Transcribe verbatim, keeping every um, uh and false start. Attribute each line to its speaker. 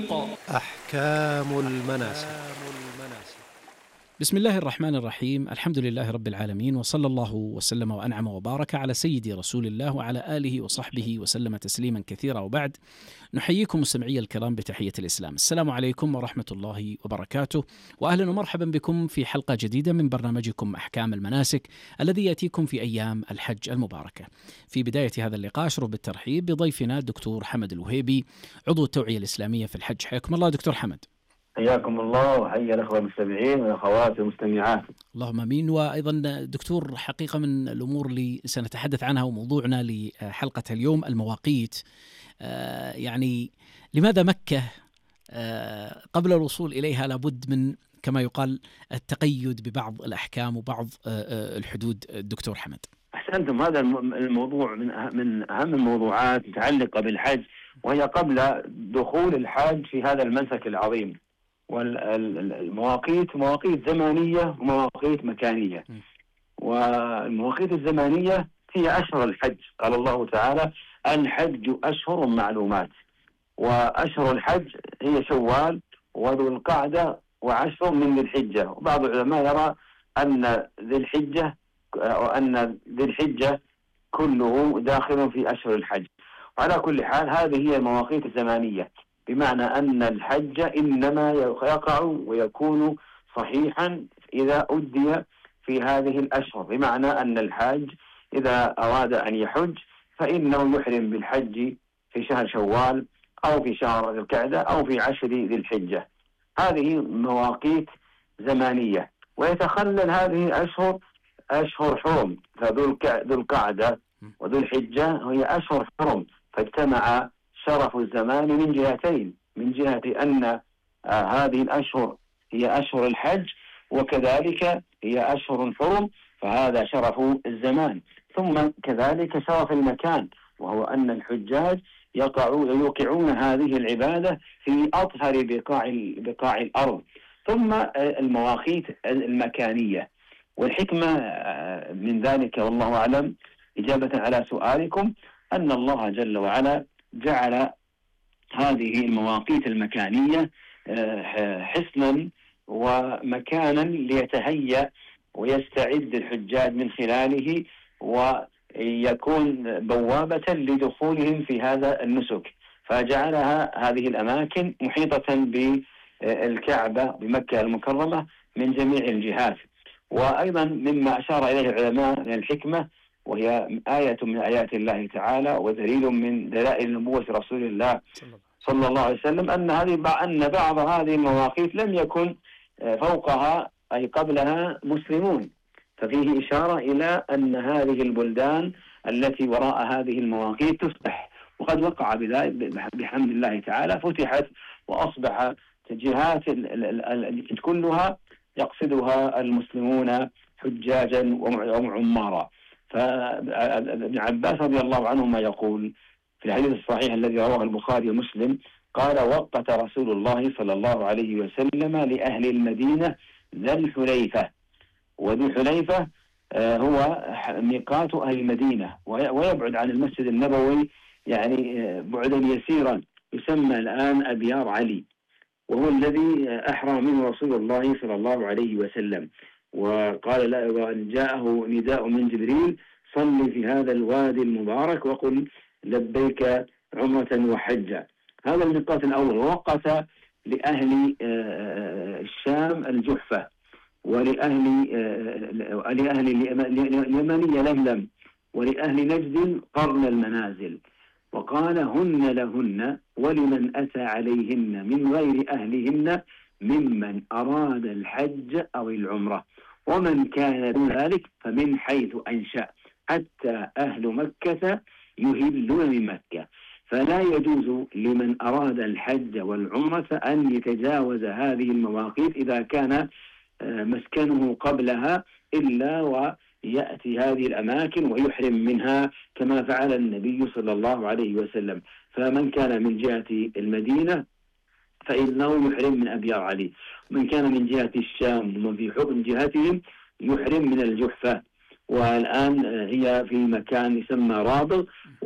Speaker 1: أحكام المناسك.
Speaker 2: بسم الله الرحمن الرحيم. الحمد لله رب العالمين، وصلى الله وسلم وأنعم وبارك على سيدي رسول الله وعلى آله وصحبه وسلم تسليما كثيرا، وبعد. نحييكم مستمعي الكرام بتحية الإسلام، السلام عليكم ورحمة الله وبركاته، وأهلا ومرحبا بكم في حلقة جديدة من برنامجكم أحكام المناسك الذي يأتيكم في أيام الحج المباركة. في بداية هذا اللقاء أشرف بالترحيب بضيفنا الدكتور حمد الوهيبي، عضو التوعية الإسلامية في الحج. حياكم الله دكتور حمد.
Speaker 3: حياكم الله وحيا الأخوة المستمعين والأخوات المستمعات.
Speaker 2: اللهم امين. وايضا دكتور، حقيقه من الامور اللي سنتحدث عنها وموضوعنا لحلقه اليوم المواقيت. آه يعني لماذا مكه آه قبل الوصول اليها لابد من، كما يقال، التقيد ببعض الاحكام وبعض آه الحدود؟ الدكتور حمد.
Speaker 3: احسنتم. هذا الموضوع من من اهم الموضوعات متعلقه بالحج، وهي قبل دخول الحاج في هذا المنسك العظيم. والمواقيت مواقيت زمانية ومواقيت مكانية. والمواقيت الزمانية هي أشهر الحج. قال الله تعالى: الحج أشهر معلومات. وأشهر الحج هي شوال وذو القعدة وعشر من ذي الحجة. وبعض العلماء يرى أن ذي الحجة وأن ذي الحجة كله داخل في أشهر الحج. وعلى كل حال هذه هي المواقيت الزمانية، بمعنى أن الحج إنما يقع ويكون صحيحا إذا أدي في هذه الأشهر، بمعنى أن الحاج إذا أراد أن يحج فإنه يحرم بالحج في شهر شوال أو في شهر ذي القعدة أو في عشر ذي الحجة. هذه مواقيت زمانية. ويتخلل هذه الأشهر أشهر حرم، فذو القعدة وذو الحجة هي أشهر حرم، فاجتمع شرف الزمان من جهتين، من جهة أن آه هذه الأشهر هي أشهر الحج، وكذلك هي أشهر حرم، فهذا شرف الزمان. ثم كذلك شرف المكان، وهو أن الحجاج يقعوا يوقعون هذه العبادة في أطهر بقاع بقاع الأرض. ثم آه المواقيت المكانية. والحكمة آه من ذلك والله أعلم، إجابة على سؤالكم، أن الله جل وعلا جعل هذه المواقيت المكانية حصنا ومكانا ليتهيأ ويستعد الحجاج من خلاله، ويكون بوابة لدخولهم في هذا النسك. فجعلها هذه الأماكن محيطة بالكعبة بمكة المكرمة من جميع الجهات. وأيضا مما أشار إليه العلماء من الحكمة، وهي آية من آيات الله تعالى ودليل من دلائل نبوة رسول الله صلى الله عليه وسلم، أن هذه أن بعض هذه المواقيت لم يكن فوقها أي قبلها مسلمون، ففيه إشارة إلى أن هذه البلدان التي وراء هذه المواقيت تفتح. وقد وقع بذلك بحمد الله تعالى، فتحت وأصبح جهات كلها يقصدها المسلمون حجاجا وعمارا. فابن عباس رضي الله عنهما يقول في الحديث الصحيح الذي رواه البخاري ومسلم، قال: وقت رسول الله صلى الله عليه وسلم لأهل المدينة ذا الحليفة. وذو الحليفة هو ميقات أهل المدينة، ويبعد عن المسجد النبوي يعني بعدا يسيرا، يسمى الآن أبيار علي، وهو الذي أحرم منه رسول الله صلى الله عليه وسلم. وقال لا، وأن جاءه نداء من جبريل: صل في هذا الوادي المبارك وقل لبيك عمرة وحجة. هذا الميقات الأول. ووقت لأهل الشام الجحفة، ولأهل لأهل اليمن يلملم، ولأهل نجد قرن المنازل. وقال: هن لهن ولمن أتى عليهن من غير أهلهن ممن أراد الحج أو العمرة، ومن كان دون ذلك فمن حيث أنشأ، حتى أهل مكة يهلون من مكة. فلا يجوز لمن أراد الحج والعمرة أن يتجاوز هذه المواقيت إذا كان مسكنه قبلها، إلا ويأتي هذه الأماكن ويحرم منها كما فعل النبي صلى الله عليه وسلم. فمن كان من جهة المدينة فإنه يحرم من أبيار علي، من كان من جهة الشام ومن في حكم جهتهم يحرم من الجحفة. والآن هي في مكان يسمى رابغ،